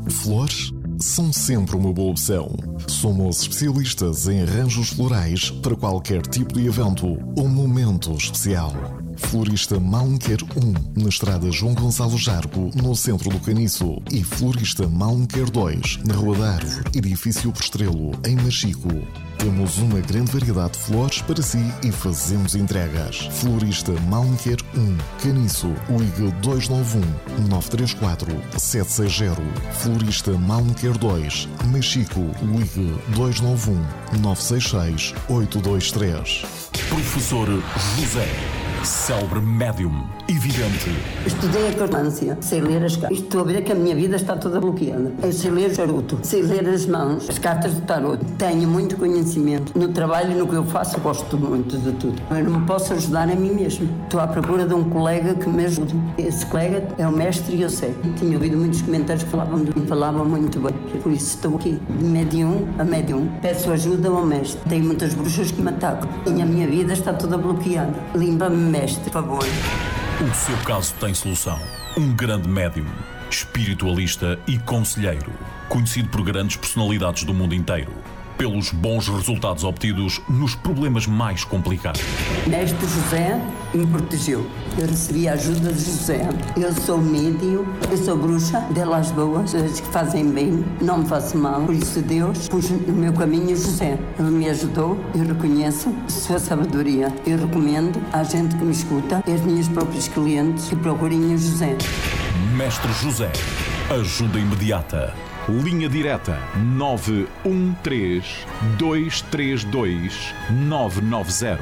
Flores são sempre uma boa opção. Somos especialistas em arranjos florais para qualquer tipo de evento ou momento especial. Florista Malmquer 1, na estrada João Gonçalo Jargo, no centro do Caniço, e Florista Malmquer 2, na Rua da Árvore, edifício Postrelo, em Machico. Temos uma grande variedade de flores para si e fazemos entregas. Florista Malmquer 1, Caniço, ligue 291-934-760. Florista Malmquer 2, Machico, ligue 291-966-823. Professor José, célebre médium e vidente. Estudei a cartomância, sei ler as cartas. Estou a ver que a minha vida está toda bloqueada. Eu sei ler o charuto, sei ler as mãos, as cartas do tarot. Tenho muito conhecimento. No trabalho e no que eu faço, gosto muito de tudo. Eu não me posso ajudar a mim mesmo. Estou à procura de um colega que me ajude. Esse colega é o mestre e eu sei. Tinha ouvido muitos comentários que falavam de mim, falavam muito bem. Por isso estou aqui, de médium a médium. Peço ajuda ao mestre. Tenho muitas bruxas que me atacam. E a minha vida está toda bloqueada. Limpa-me, mestre, por favor. O seu caso tem solução. Um grande médium, espiritualista e conselheiro, conhecido por grandes personalidades do mundo inteiro, pelos bons resultados obtidos nos problemas mais complicados. Mestre José me protegeu. Eu recebi a ajuda de José. Eu sou médium, eu sou bruxa, delas boas, as que fazem bem, não me faço mal. Por isso Deus pôs no meu caminho José. Ele me ajudou, eu reconheço sua sabedoria. Eu recomendo à gente que me escuta, aos meus próprios clientes, que procurem o José. Mestre José, ajuda imediata. Linha direta 913-232-990.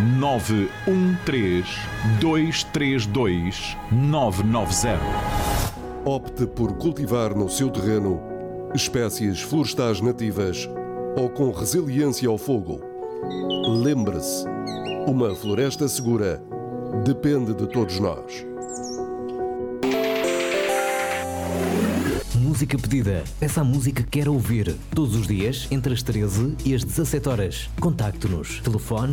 913-232-990. Opte por cultivar no seu terreno espécies florestais nativas ou com resiliência ao fogo. Lembre-se, uma floresta segura depende de todos nós. Música pedida. Peça a música que quer ouvir. Todos os dias, entre as 13 e as 17 horas. Contacte-nos. Telefone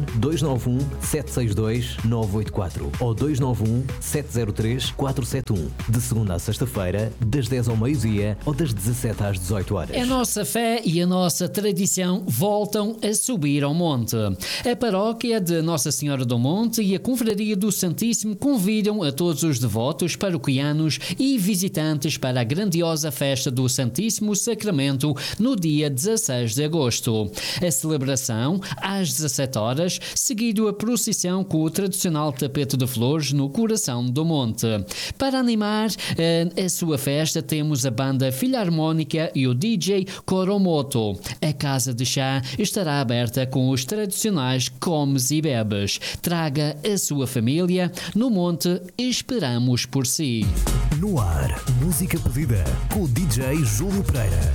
291-762-984 ou 291-703-471. De segunda a sexta-feira, das 10 ao meio-dia ou das 17 às 18 horas. A nossa fé e a nossa tradição voltam a subir ao monte. A paróquia de Nossa Senhora do Monte e a Confraria do Santíssimo convidam a todos os devotos, paroquianos e visitantes para a grandiosa festa do Santíssimo Sacramento no dia 16 de agosto. A celebração às 17 horas, seguido a procissão com o tradicional tapete de flores no coração do monte. Para animar a sua festa temos a banda Filarmónica e o DJ Coromoto. A casa de chá estará aberta com os tradicionais comes e bebes. Traga a sua família, no monte esperamos por si. No ar, música pedida com o DJ Júlio Pereira.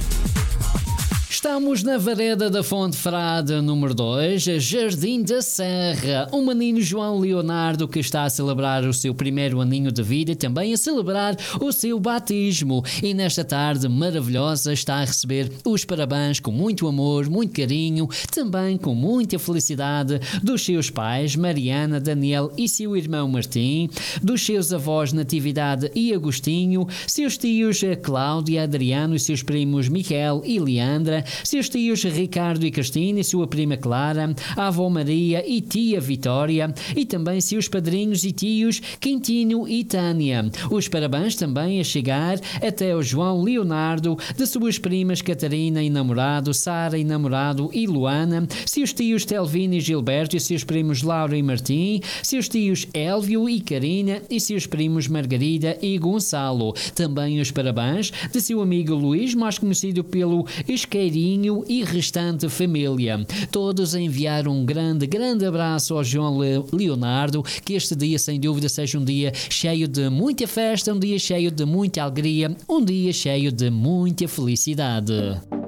Estamos na Vareda da Fonte Frade, número 2, Jardim da Serra. O menino João Leonardo, que está a celebrar o seu primeiro aninho de vida e também a celebrar o seu batismo. E nesta tarde maravilhosa está a receber os parabéns com muito amor, muito carinho, também com muita felicidade dos seus pais, Mariana, Daniel e seu irmão Martim, dos seus avós Natividade e Agostinho, seus tios Cláudia, Adriano e seus primos Miquel e Leandra, seus tios Ricardo e Cristina e sua prima Clara, a avó Maria e tia Vitória e também seus padrinhos e tios Quintino e Tânia. Os parabéns também a chegar até o João Leonardo, de suas primas Catarina e namorado, Sara e namorado e Luana, seus tios Telvino e Gilberto e seus primos Laura e Martim, seus tios Élvio e Karina e seus primos Margarida e Gonçalo. Também os parabéns de seu amigo Luís, mais conhecido pelo Isqueirinho, e restante família. Todos a enviar um grande abraço ao João Leonardo, que este dia sem dúvida seja um dia cheio de muita festa, um dia cheio de muita alegria, um dia cheio de muita felicidade.